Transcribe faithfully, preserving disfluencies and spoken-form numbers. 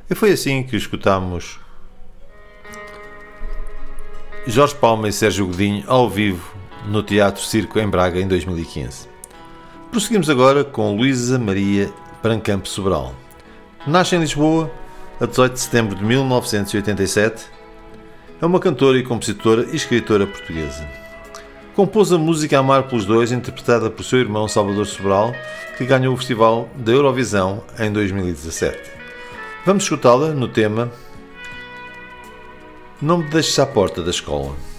E foi assim que escutámos Jorge Palma e Sérgio Godinho ao vivo no Teatro Circo em Braga em dois mil e quinze. Prosseguimos agora com Luísa Maria Brancampo Sobral. Nasce em Lisboa a dezoito de setembro de mil novecentos e oitenta e sete. É uma cantora e compositora e escritora portuguesa. Compôs a música Amar pelos Dois, interpretada por seu irmão Salvador Sobral, que ganhou o Festival da Eurovisão em dois mil e dezassete. Vamos escutá-la no tema Não Me Deixes à Porta da Escola.